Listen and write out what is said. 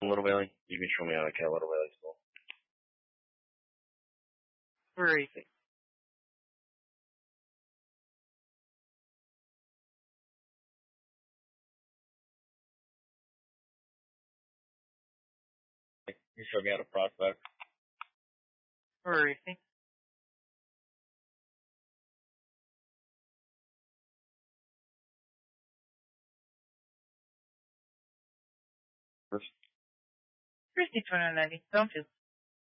Little Valley? You can show me how to Cat Little Valley School. Where is it? You showed me how to prospect. Where is it? First. 5990, Stonefield.